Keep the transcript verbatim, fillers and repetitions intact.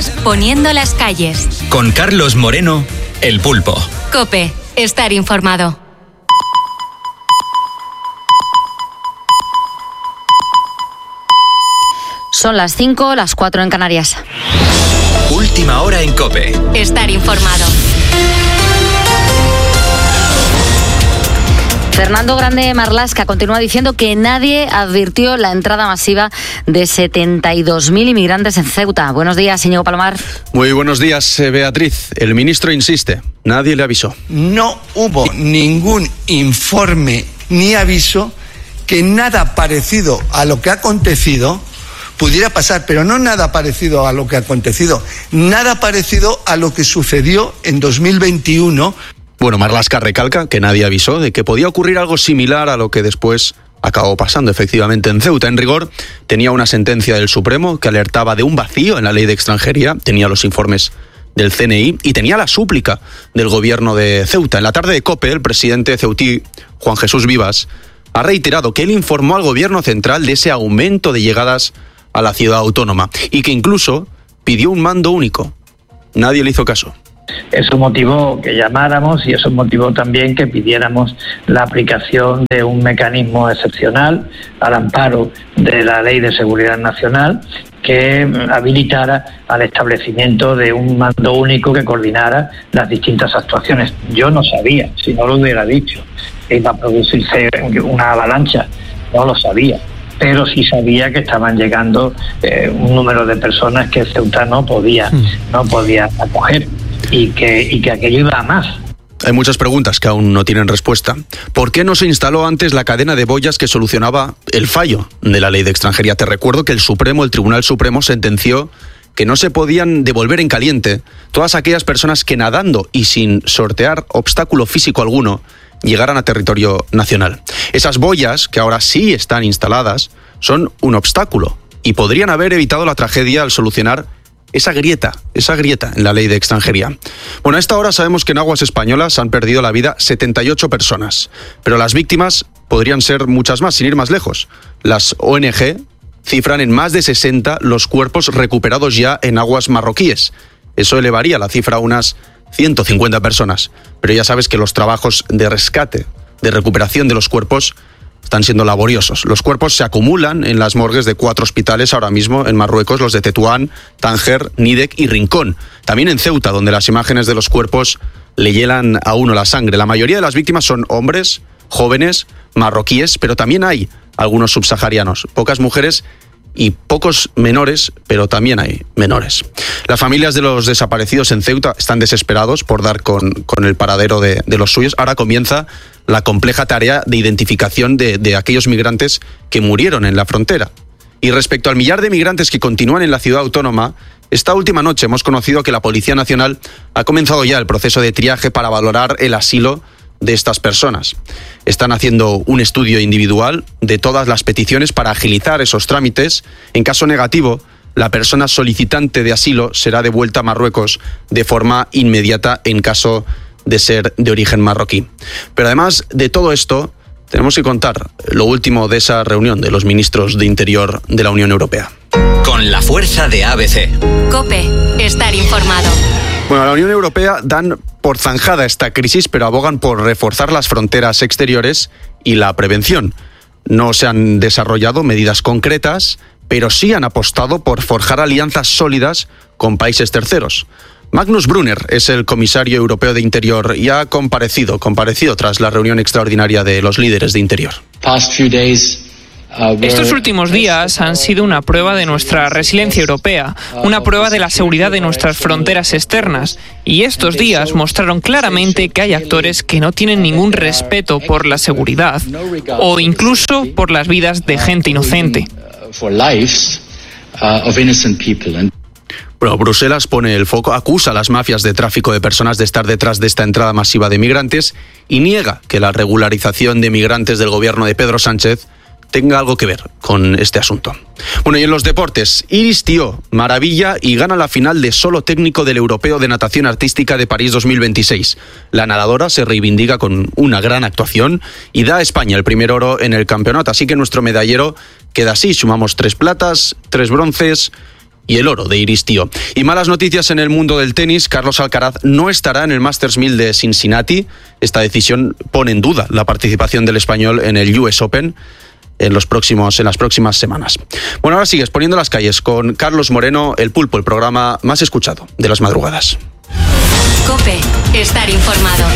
años poniendo las calles. Con Carlos Moreno, El Pulpo. COPE, estar informado. Son las cinco, las cuatro en Canarias. Última hora en COPE. Estar informado. Fernando Grande Marlaska continúa diciendo que nadie advirtió la entrada masiva de setenta y dos mil inmigrantes en Ceuta. Buenos días, Íñigo Palomar. Muy buenos días, Beatriz. El ministro insiste, nadie le avisó. No hubo ningún informe ni aviso que nada parecido a lo que ha acontecido pudiera pasar, pero no nada parecido a lo que ha acontecido, nada parecido a lo que sucedió en dos mil veintiuno. Bueno, Marlaska recalca que nadie avisó de que podía ocurrir algo similar a lo que después acabó pasando efectivamente en Ceuta. En rigor, tenía una sentencia del Supremo que alertaba de un vacío en la ley de extranjería, tenía los informes del C N I y tenía la súplica del gobierno de Ceuta. En la tarde de COPE, el presidente ceutí, Juan Jesús Vivas, ha reiterado que él informó al gobierno central de ese aumento de llegadas a la ciudad autónoma y que incluso pidió un mando único. Nadie le hizo caso. Eso motivó que llamáramos y eso motivó también que pidiéramos la aplicación de un mecanismo excepcional al amparo de la Ley de Seguridad Nacional que habilitara al establecimiento de un mando único que coordinara las distintas actuaciones. Yo no sabía, si no lo hubiera dicho, que iba a producirse una avalancha, no lo sabía. Pero sí sabía que estaban llegando eh, un número de personas que Ceuta no podía, no podía acoger y que, y que aquello iba a más. Hay muchas preguntas que aún no tienen respuesta. ¿Por qué no se instaló antes la cadena de boyas que solucionaba el fallo de la ley de extranjería? Te recuerdo que el Supremo, el Tribunal Supremo, sentenció que no se podían devolver en caliente todas aquellas personas que nadando y sin sortear obstáculo físico alguno llegaran a territorio nacional. Esas boyas, que ahora sí están instaladas, son un obstáculo y podrían haber evitado la tragedia al solucionar esa grieta, esa grieta en la ley de extranjería. Bueno, a esta hora sabemos que en aguas españolas han perdido la vida setenta y ocho personas, pero las víctimas podrían ser muchas más, sin ir más lejos. Las O N Ge cifran en más de sesenta los cuerpos recuperados ya en aguas marroquíes. Eso elevaría la cifra a unas ciento cincuenta personas, pero ya sabes que los trabajos de rescate, de recuperación de los cuerpos están siendo laboriosos. Los cuerpos se acumulan en las morgues de cuatro hospitales ahora mismo en Marruecos, los de Tetuán, Tánger, Nidec y Rincón. También en Ceuta, donde las imágenes de los cuerpos le hielan a uno la sangre. La mayoría de las víctimas son hombres, jóvenes, marroquíes, pero también hay algunos subsaharianos, pocas mujeres y pocos menores, pero también hay menores. Las familias de los desaparecidos en Ceuta están desesperados por dar con, con el paradero de, de los suyos. Ahora comienza la compleja tarea de identificación de, de aquellos migrantes que murieron en la frontera. Y respecto al millar de migrantes que continúan en la ciudad autónoma, esta última noche hemos conocido que la Policía Nacional ha comenzado ya el proceso de triaje para valorar el asilo de estas personas. Están haciendo un estudio individual de todas las peticiones para agilizar esos trámites. En caso negativo, la persona solicitante de asilo será devuelta a Marruecos de forma inmediata en caso de ser de origen marroquí. Pero además de todo esto, tenemos que contar lo último de esa reunión de los ministros de Interior de la Unión Europea. Con la fuerza de A B C. COPE, estar informado. Bueno, la Unión Europea dan por zanjada esta crisis, pero abogan por reforzar las fronteras exteriores y la prevención. No se han desarrollado medidas concretas, pero sí han apostado por forjar alianzas sólidas con países terceros. Magnus Brunner es el comisario europeo de Interior y ha comparecido, comparecido tras la reunión extraordinaria de los líderes de Interior. Estos últimos días han sido una prueba de nuestra resiliencia europea, una prueba de la seguridad de nuestras fronteras externas, y estos días mostraron claramente que hay actores que no tienen ningún respeto por la seguridad o incluso por las vidas de gente inocente. Bueno, Bruselas pone el foco, acusa a las mafias de tráfico de personas de estar detrás de esta entrada masiva de migrantes y niega que la regularización de migrantes del gobierno de Pedro Sánchez tenga algo que ver con este asunto. Bueno, y en los deportes, Iris Tió, maravilla y gana la final de solo técnico del Europeo de Natación Artística de París dos mil veintiséis. La nadadora se reivindica con una gran actuación y da a España el primer oro en el campeonato, así que nuestro medallero queda así, sumamos tres platas, tres bronces y el oro de Iris Tío. Y malas noticias en el mundo del tenis. Carlos Alcaraz no estará en el Masters mil de Cincinnati. Esta decisión pone en duda la participación del español en el U S Open en los próximos en las próximas semanas. Bueno, ahora sigues poniendo las calles con Carlos Moreno, El Pulpo, el programa más escuchado de las madrugadas. COPE. Estar informado.